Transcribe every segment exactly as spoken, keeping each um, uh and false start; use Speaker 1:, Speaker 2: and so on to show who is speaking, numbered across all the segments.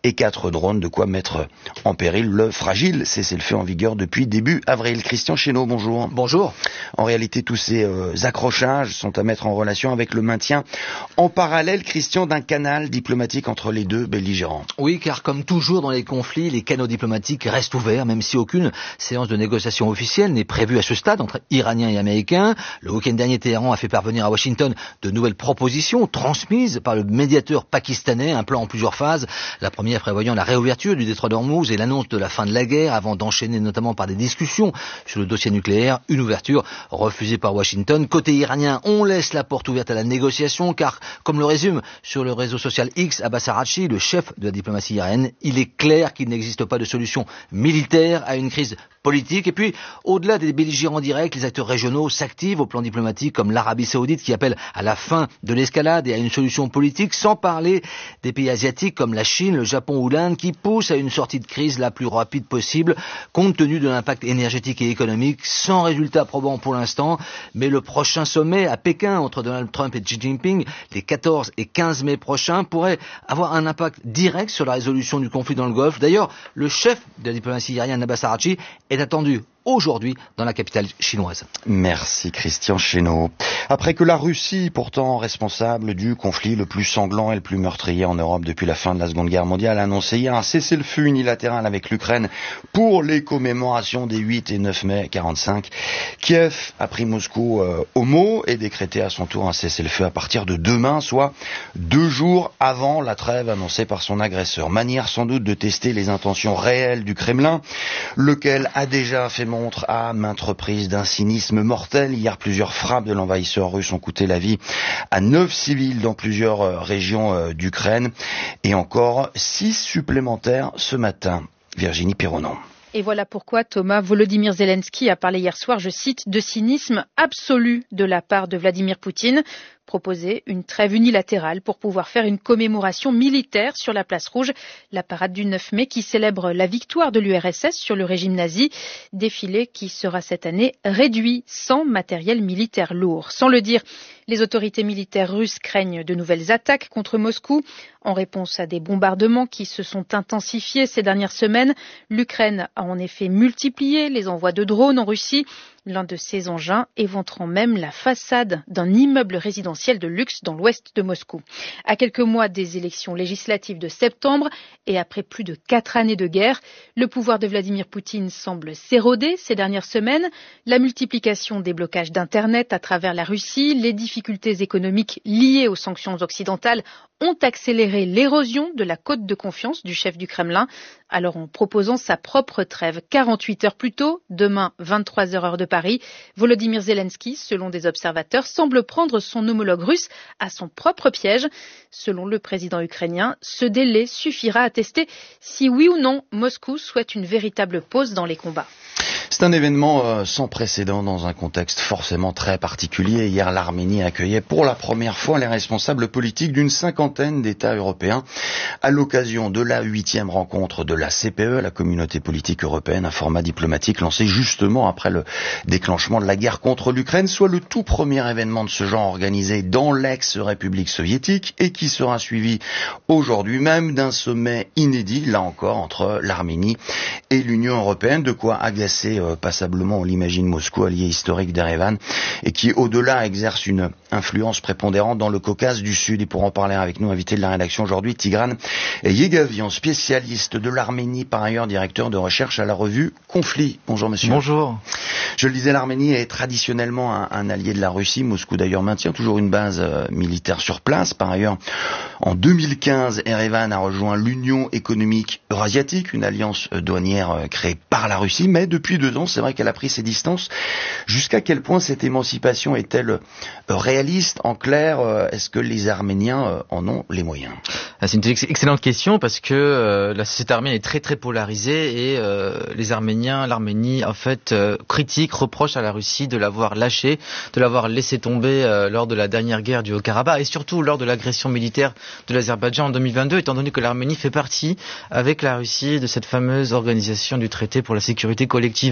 Speaker 1: et quatre drones, de quoi mettre en péril le fragile cessez-le-feu en vigueur depuis début avril. Christian Chesneau, bonjour.
Speaker 2: Bonjour.
Speaker 1: En réalité, tous ces euh, accrochages sont à mettre en relation avec le maintien en parallèle, Christian, d'un canal diplomatique entre les deux belligérants.
Speaker 2: Oui, car comme toujours dans les conflits, les canaux diplomatiques restent ouverts, même si aucune séance de négociation officielle n'est prévue à ce stade entre Iraniens et Américains. Le week-end dernier, Téhéran a fait parvenir à Washington de nouvelles propositions transmises par le médiateur pakistanais, un plan en plusieurs phases. La première prévoyant la réouverture du détroit d'Ormuz et l'annonce de la fin de la guerre, avant d'enchaîner notamment par des discussions sur le dossier nucléaire. Une ouverture refusée par Washington. Côté iranien, on laisse la porte ouverte à la négociation, car, comme le résume sur le réseau social X Abbas Araghchi, le chef de la diplomatie iranienne, il est clair qu'il n'existe pas de solution militaire à une crise politique. Et puis, au-delà des belligérants directs, les acteurs régionaux s'activent au plan diplomatique, comme l'Arabie Saoudite qui appelle à la fin de l'escalade et à une solution politique, sans parler des pays asiatiques comme la Chine, le Japon ou l'Inde, qui poussent à une sortie de crise la plus rapide possible, compte tenu de l'impact énergétique et économique, sans résultat probant pour l'instant. Mais le prochain sommet à Pékin entre Donald Trump et Xi Jinping, les quatorze et quinze mai prochains, pourrait avoir un impact direct sur la résolution du conflit dans le Golfe. D'ailleurs, le chef de la diplomatie iranienne, Abbas Araghchi, est attendu aujourd'hui dans la capitale chinoise.
Speaker 1: Merci Christian Chesneau. Après que la Russie, pourtant responsable du conflit le plus sanglant et le plus meurtrier en Europe depuis la fin de la Seconde Guerre mondiale, a annoncé hier un cessez-le-feu unilatéral avec l'Ukraine pour les commémorations des huit et neuf mai quarante-cinq, Kiev a pris Moscou euh, au mot et décrété à son tour un cessez-le-feu à partir de demain, soit deux jours avant la trêve annoncée par son agresseur. Manière sans doute de tester les intentions réelles du Kremlin, lequel a déjà fait montre à maintes reprises d'un cynisme mortel. Hier, plusieurs frappes de l'envahisseur russe ont coûté la vie à neuf civils dans plusieurs euh, régions euh, d'Ukraine et encore six supplémentaires ce matin. Virginie Pironon.
Speaker 3: Et voilà pourquoi Thomas Volodymyr Zelensky a parlé hier soir, je cite, de cynisme absolu de la part de Vladimir Poutine. Proposer une trêve unilatérale pour pouvoir faire une commémoration militaire sur la place rouge, la parade du neuf mai qui célèbre la victoire de l'U R S S sur le régime nazi, défilé qui sera cette année réduit sans matériel militaire lourd. Sans le dire, les autorités militaires russes craignent de nouvelles attaques contre Moscou. En réponse à des bombardements qui se sont intensifiés ces dernières semaines, l'Ukraine a en effet multiplié les envois de drones en Russie, l'un de ces engins éventrant même la façade d'un immeuble résidentiel de luxe dans l'ouest de Moscou. À quelques mois des élections législatives de septembre et après plus de quatre années de guerre, le pouvoir de Vladimir Poutine semble s'éroder ces dernières semaines. La multiplication des blocages d'Internet à travers la Russie, les difficultés économiques liées aux sanctions occidentales ont accéléré l'érosion de la cote de confiance du chef du Kremlin. Alors en proposant sa propre trêve quarante-huit heures plus tôt, demain vingt-trois heures heure de Paris, Volodymyr Zelensky, selon des observateurs, semble prendre son homologue russe à son propre piège. Selon le président ukrainien, ce délai suffira à tester si oui ou non Moscou souhaite une véritable pause dans les combats.
Speaker 1: C'est un événement euh, sans précédent dans un contexte forcément très particulier. Hier, l'Arménie accueillait pour la première fois les responsables politiques d'une cinquantaine d'États européens à l'occasion de la huitième rencontre de la C P E, la Communauté politique européenne, un format diplomatique lancé justement après le déclenchement de la guerre contre l'Ukraine, soit le tout premier événement de ce genre organisé dans l'ex-République soviétique et qui sera suivi aujourd'hui même d'un sommet inédit, là encore, entre l'Arménie et l'Union européenne, de quoi agacer euh, passablement, on l'imagine, Moscou, allié historique d'Erevan, et qui, au-delà, exerce une influence prépondérante dans le Caucase du Sud. Et pour en parler avec nous, invité de la rédaction aujourd'hui, Tigran Yegavian, spécialiste de l'Arménie, par ailleurs directeur de recherche à la revue Conflit. Bonjour monsieur.
Speaker 2: Bonjour.
Speaker 1: Je le disais, l'Arménie est traditionnellement un, un allié de la Russie. Moscou d'ailleurs maintient toujours une base euh, militaire sur place. Par ailleurs, en deux mille quinze, Erevan a rejoint l'Union économique eurasiatique, une alliance euh, douanière euh, créée par la Russie. Mais depuis deux ans, c'est vrai qu'elle a pris ses distances. Jusqu'à quel point cette émancipation est-elle euh, réaliste? En clair, euh, est-ce que les Arméniens euh, en ont les moyens?
Speaker 4: C'est une excellente question parce que euh, la société arménienne est très très polarisée et euh, les Arméniens, l'Arménie en fait euh, critique, reproche à la Russie de l'avoir lâché, de l'avoir laissé tomber euh, lors de la dernière guerre du Haut-Karabakh et surtout lors de l'agression militaire de l'Azerbaïdjan en deux mille vingt-deux, étant donné que l'Arménie fait partie avec la Russie de cette fameuse organisation du traité pour la sécurité collective.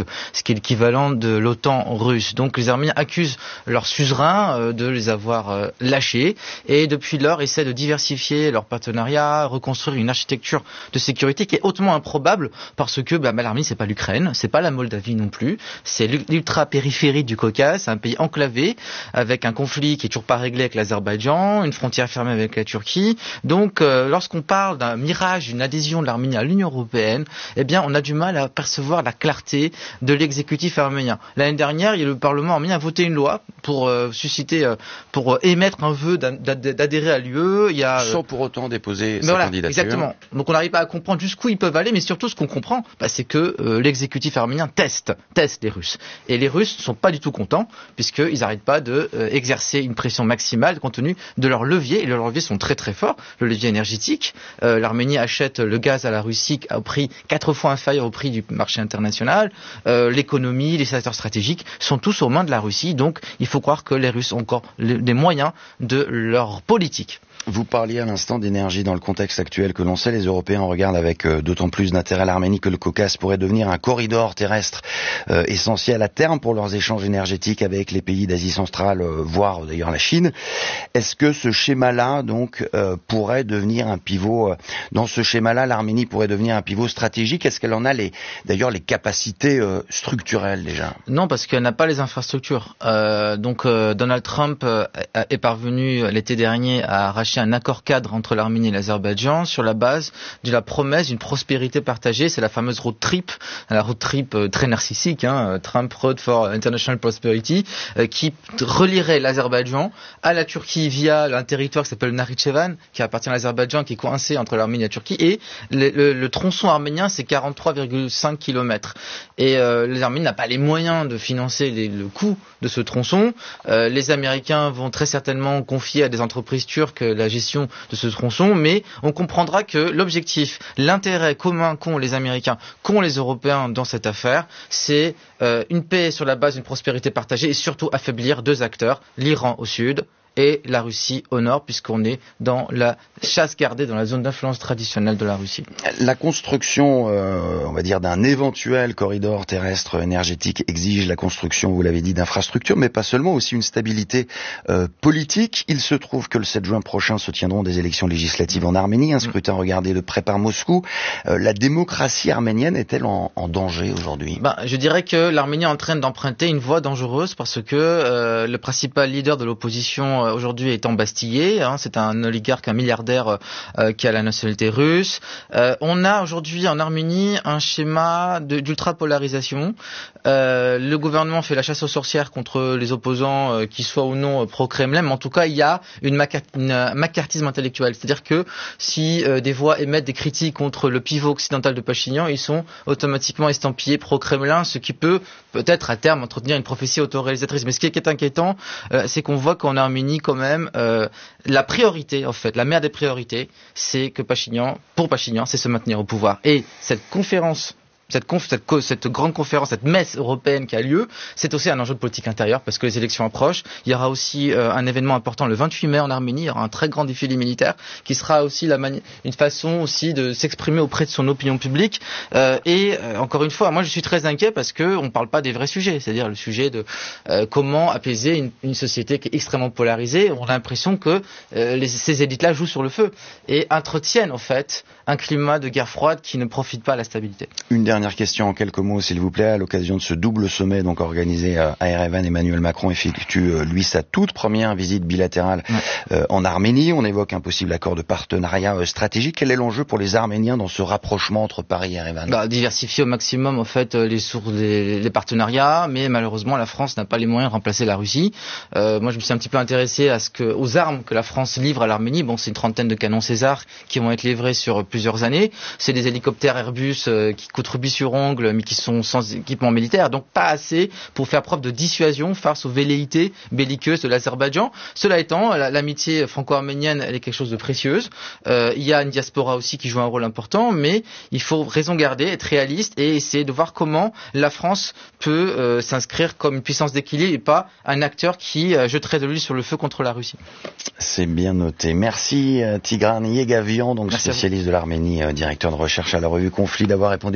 Speaker 4: ce qui est l'équivalent de l'OTAN russe. Donc les Arméniens accusent leurs suzerains euh, de les avoir euh, lâchés et depuis lors essaient de diversifier leur partenariat, reconstruire une architecture de sécurité qui est hautement improbable parce que bah, bah, l'Arménie c'est pas l'Ukraine, c'est pas la Moldavie non plus, c'est l'ultra-périphérie du Caucase, un pays enclavé avec un conflit qui est toujours pas réglé avec l'Azerbaïdjan, une frontière fermée avec la Turquie. Donc euh, lorsqu'on parle d'un mirage, d'une adhésion de l'Arménie à l'Union européenne, eh bien on a du mal à percevoir la clarté de l'exécutif arménien. L'année dernière, le Parlement arménien a voté une loi pour euh, susciter, euh, pour euh, émettre un vœu d'adhérer à l'U E. Il y a,
Speaker 1: sans pour autant déposer sa
Speaker 4: voilà,
Speaker 1: candidature.
Speaker 4: Exactement. Donc on n'arrive pas à comprendre jusqu'où ils peuvent aller, mais surtout ce qu'on comprend, bah, c'est que euh, l'exécutif arménien teste, teste les Russes. Et les Russes ne sont pas du tout contents, puisqu'ils n'arrêtent pas de euh, exercer une pression maximale compte tenu de leurs leviers, et leurs leviers sont très très forts. Le levier énergétique, euh, l'Arménie achète le gaz à la Russie au prix quatre fois inférieur au prix du marché international, euh, l'économie, les secteurs stratégiques sont tous aux mains de la Russie, donc il faut croire que les Russes ont encore les moyens de leur politique.
Speaker 1: Vous parliez à l'instant d'énergie dans le contexte actuel que l'on sait, les Européens regardent avec euh, d'autant plus d'intérêt l'Arménie que le Caucase pourrait devenir un corridor terrestre euh, essentiel à terme pour leurs échanges énergétiques avec les pays d'Asie centrale, euh, voire d'ailleurs la Chine. Est-ce que ce schéma-là donc euh, pourrait devenir un pivot, euh, dans ce schéma-là, l'Arménie pourrait devenir un pivot stratégique? Est-ce qu'elle en a les, d'ailleurs les capacités euh, structurelles déjà?
Speaker 4: Non, parce qu'elle n'a pas les infrastructures. Euh, donc euh, Donald Trump euh, est parvenu l'été dernier à arracher un accord cadre entre l'Arménie et l'Azerbaïdjan sur la base de la promesse d'une prospérité partagée. C'est la fameuse road trip, la road trip euh, très narcissique, hein, Trump Road for International Prosperity, euh, qui relierait l'Azerbaïdjan à la Turquie via un territoire qui s'appelle Nakhitchevan, qui appartient à l'Azerbaïdjan, qui est coincé entre l'Arménie et la Turquie. Et le, le, le tronçon arménien, c'est quarante-trois virgule cinq kilomètres. Et euh, l'Arménie n'a pas les moyens de financer les, le coût de ce tronçon. Euh, les Américains vont très certainement confier à des entreprises turques la gestion de ce tronçon, mais on comprendra que l'objectif, l'intérêt commun qu'ont les Américains, qu'ont les Européens dans cette affaire, c'est euh, une paix sur la base d'une prospérité partagée et surtout affaiblir deux acteurs, l'Iran au sud et la Russie au nord, puisqu'on est dans la chasse gardée, dans la zone d'influence traditionnelle de la Russie.
Speaker 1: La construction, euh, on va dire, d'un éventuel corridor terrestre énergétique exige la construction, vous l'avez dit, d'infrastructures, mais pas seulement, aussi une stabilité euh, politique. Il se trouve que le sept juin prochain se tiendront des élections législatives en Arménie, un scrutin regardé de près par Moscou. Euh, la démocratie arménienne est-elle en, en danger aujourd'hui?
Speaker 4: Ben, je dirais que l'Arménie est en train d'emprunter une voie dangereuse parce que euh, le principal leader de l'opposition euh, aujourd'hui est embastillé. Hein, c'est un oligarque, un milliardaire euh, qui a la nationalité russe. Euh, on a aujourd'hui en Arménie un schéma de, d'ultra-polarisation. Euh, le gouvernement fait la chasse aux sorcières contre les opposants, euh, qui soient ou non euh, pro-Kremlin, mais en tout cas, il y a une, maca- une euh, macartisme intellectuel. C'est-à-dire que si euh, des voix émettent des critiques contre le pivot occidental de Pachinian, ils sont automatiquement estampillés pro-Kremlin, ce qui peut peut-être à terme entretenir une prophétie autoréalisatrice. Mais ce qui est inquiétant, euh, c'est qu'on voit qu'en Arménie, quand même, euh, la priorité, en fait, la mère des priorités, c'est que Pachinian, pour Pachinian, c'est se maintenir au pouvoir. Et cette conférence Cette, conf, cette, cette grande conférence, cette messe européenne qui a lieu, c'est aussi un enjeu de politique intérieure parce que les élections approchent. Il y aura aussi euh, un événement important le vingt-huit mai en Arménie. Il y aura un très grand défilé militaire qui sera aussi la mani- une façon aussi de s'exprimer auprès de son opinion publique. Euh, et euh, encore une fois, moi je suis très inquiet parce que on parle pas des vrais sujets, c'est-à-dire le sujet de euh, comment apaiser une, une société qui est extrêmement polarisée. On a l'impression que euh, les, ces élites-là jouent sur le feu et entretiennent en fait un climat de guerre froide qui ne profite pas à la stabilité.
Speaker 1: Une dernière Dernière question en quelques mots, s'il vous plaît. À l'occasion de ce double sommet donc organisé à Erevan, Emmanuel Macron effectue euh, lui sa toute première visite bilatérale ouais. euh, en Arménie. On évoque un possible accord de partenariat euh, stratégique. Quel est l'enjeu pour les Arméniens dans ce rapprochement entre Paris et Erevan? Bah,
Speaker 4: diversifier au maximum en fait les sources des, des partenariats, mais malheureusement la France n'a pas les moyens de remplacer la Russie. Euh, moi je me suis un petit peu intéressé à ce que aux armes que la France livre à l'Arménie. Bon, c'est une trentaine de canons César qui vont être livrés sur plusieurs années. C'est des hélicoptères Airbus euh, qui coûtent rubis sur ongle, mais qui sont sans équipement militaire, donc pas assez pour faire preuve de dissuasion face aux velléités belliqueuses de l'Azerbaïdjan. Cela étant, la, l'amitié franco-arménienne, elle est quelque chose de précieuse. Euh, il y a une diaspora aussi qui joue un rôle important, mais il faut raison garder, être réaliste et essayer de voir comment la France peut euh, s'inscrire comme une puissance d'équilibre et pas un acteur qui euh, jetterait de l'huile sur le feu contre la Russie.
Speaker 1: C'est bien noté. Merci Tigran Yegavian, donc Merci spécialiste de l'Arménie, euh, directeur de recherche à la revue Conflit, d'avoir répondu à notre invitation.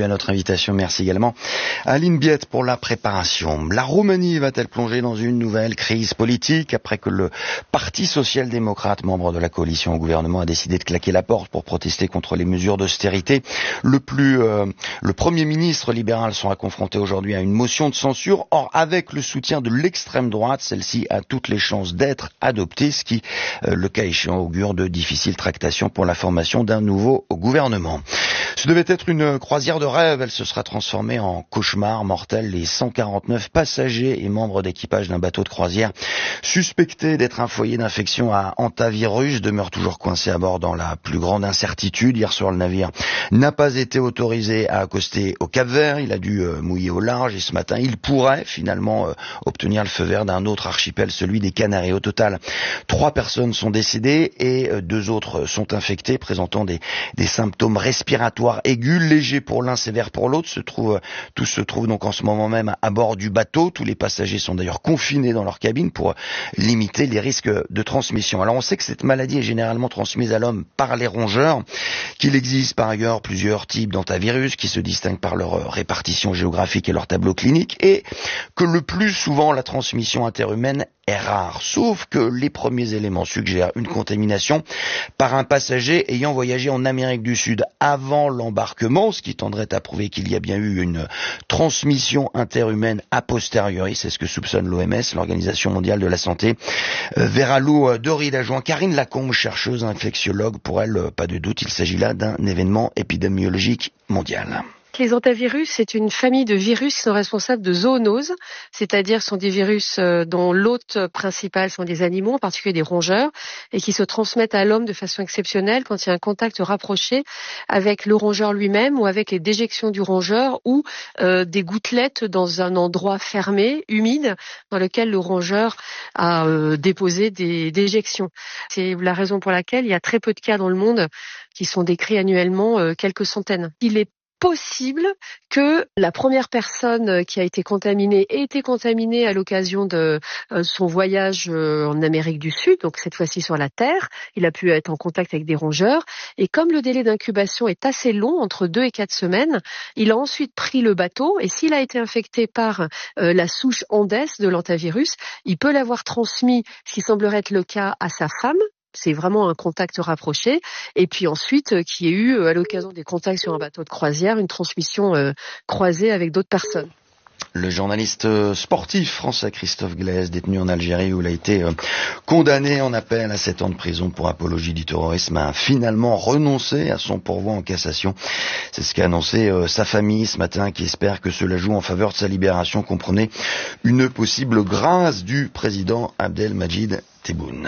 Speaker 1: invitation. Merci également à Aline Biette pour la préparation. La Roumanie va-t-elle plonger dans une nouvelle crise politique après que le Parti social-démocrate, membre de la coalition au gouvernement, a décidé de claquer la porte pour protester contre les mesures d'austérité? Le plus, euh, le Premier ministre libéral sera confronté aujourd'hui à une motion de censure. Or, avec le soutien de l'extrême droite, celle-ci a toutes les chances d'être adoptée, ce qui, euh, le cas échéant, augure de difficiles tractations pour la formation d'un nouveau gouvernement. Ce devait être une croisière de rêve, elle se sera transformée en cauchemar mortel. Les cent quarante-neuf passagers et membres d'équipage d'un bateau de croisière suspectés d'être un foyer d'infection à hantavirus demeurent toujours coincés à bord dans la plus grande incertitude. Hier soir, le navire n'a pas été autorisé à accoster au Cap-Vert, il a dû euh, mouiller au large et ce matin, il pourrait finalement euh, obtenir le feu vert d'un autre archipel, celui des Canaries. Au total, trois personnes sont décédées et euh, deux autres sont infectées, présentant des, des symptômes respiratoires aigus, légers pour l'un, sévères pour l'autre. Se trouve, tous se trouvent donc en ce moment même à bord du bateau. Tous les passagers sont d'ailleurs confinés dans leur cabine pour limiter les risques de transmission. Alors on sait que cette maladie est généralement transmise à l'homme par les rongeurs, qu'il existe par ailleurs plusieurs types d'hantavirus qui se distinguent par leur répartition géographique et leur tableau clinique, et que le plus souvent la transmission interhumaine est rare, sauf que les premiers éléments suggèrent une contamination par un passager ayant voyagé en Amérique du Sud avant l'embarquement, ce qui tendrait à prouver qu'il y a bien eu une transmission interhumaine a posteriori. C'est ce que soupçonne l'O M S, l'Organisation mondiale de la santé. Euh, Vera Lou Doril a joint Karine Lacombe, chercheuse infectiologue. Pour elle, pas de doute, il s'agit là d'un événement épidémiologique mondial.
Speaker 5: Les hantavirus, c'est une famille de virus qui sont responsables de zoonoses, c'est-à-dire sont des virus dont l'hôte principal sont des animaux, en particulier des rongeurs, et qui se transmettent à l'homme de façon exceptionnelle quand il y a un contact rapproché avec le rongeur lui-même ou avec les déjections du rongeur ou euh, des gouttelettes dans un endroit fermé, humide, dans lequel le rongeur a euh, déposé des déjections. C'est la raison pour laquelle il y a très peu de cas dans le monde qui sont décrits annuellement, euh, quelques centaines. Il est possible que la première personne qui a été contaminée ait été contaminée à l'occasion de son voyage en Amérique du Sud, donc cette fois-ci sur la Terre. Il a pu être en contact avec des rongeurs. Et comme le délai d'incubation est assez long, entre deux et quatre semaines, il a ensuite pris le bateau. Et s'il a été infecté par la souche Andes de l'hantavirus, il peut l'avoir transmis, ce qui semblerait être le cas, à sa femme. C'est vraiment un contact rapproché. Et puis ensuite, euh, qu'il y ait eu, euh, à l'occasion des contacts sur un bateau de croisière, une transmission euh, croisée avec d'autres personnes.
Speaker 1: Le journaliste sportif français Christophe Glaise, détenu en Algérie où il a été euh, condamné en appel à sept ans de prison pour apologie du terrorisme, a finalement renoncé à son pourvoi en cassation. C'est ce qu'a annoncé euh, sa famille ce matin, qui espère que cela joue en faveur de sa libération, comprenait une possible grâce du président Abdelmadjid Tebboune.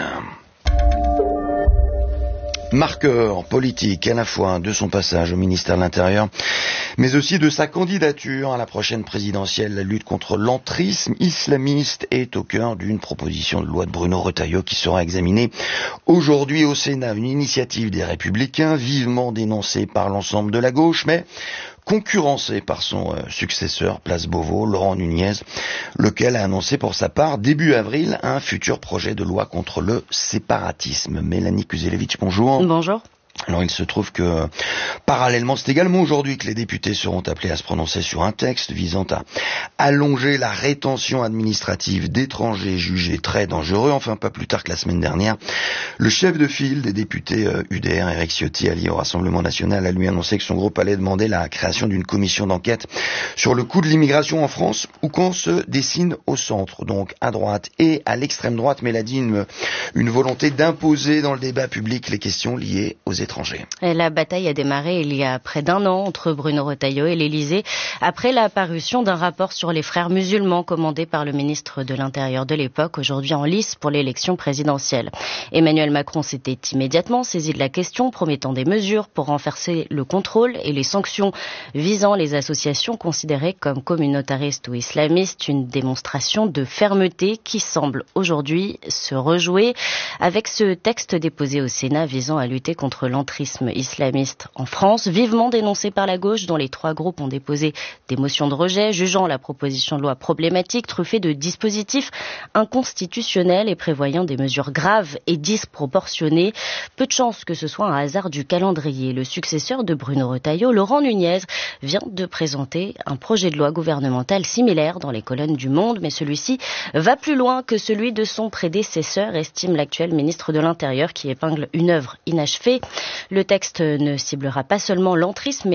Speaker 1: Marqueur politique à la fois de son passage au ministère de l'Intérieur, mais aussi de sa candidature à la prochaine présidentielle. La lutte contre l'entrisme islamiste est au cœur d'une proposition de loi de Bruno Retailleau qui sera examinée aujourd'hui au Sénat. Une initiative des Républicains vivement dénoncée par l'ensemble de la gauche, mais concurrencé par son euh, successeur, Place Beauvau, Laurent Nunez, lequel a annoncé pour sa part, début avril, un futur projet de loi contre le séparatisme. Mélanie Kuzelevich, bonjour.
Speaker 6: Bonjour.
Speaker 1: Alors il se trouve que, parallèlement, c'est également aujourd'hui que les députés seront appelés à se prononcer sur un texte visant à allonger la rétention administrative d'étrangers jugés très dangereux. Enfin, pas plus tard que la semaine dernière, le chef de file des députés euh, U D R, Éric Ciotti, allié au Rassemblement National, a lui annoncé que son groupe allait demander la création d'une commission d'enquête sur le coût de l'immigration en France, où qu'on se dessine au centre, donc à droite et à l'extrême droite, mais elle a dit une, une volonté d'imposer dans le débat public les questions liées aux étrangers.
Speaker 6: La bataille a démarré il y a près d'un an entre Bruno Retailleau et l'Élysée après la parution d'un rapport sur les frères musulmans commandé par le ministre de l'Intérieur de l'époque, aujourd'hui en lice pour l'élection présidentielle. Emmanuel Macron s'était immédiatement saisi de la question, promettant des mesures pour renforcer le contrôle et les sanctions visant les associations considérées comme communautaristes ou islamistes, une démonstration de fermeté qui semble aujourd'hui se rejouer avec ce texte déposé au Sénat visant à lutter contre l'entrisme islamiste en France, vivement dénoncé par la gauche, dont les trois groupes ont déposé des motions de rejet, jugeant la proposition de loi problématique, truffée de dispositifs inconstitutionnels et prévoyant des mesures graves et disproportionnées. Peu de chance que ce soit un hasard du calendrier. Le successeur de Bruno Retailleau, Laurent Nunez, vient de présenter un projet de loi gouvernemental similaire dans les colonnes du Monde, mais celui-ci va plus loin que celui de son prédécesseur, estime l'actuel ministre de l'Intérieur, qui épingle une œuvre inachevée. Le texte ne ciblera pas seulement l'entrisme,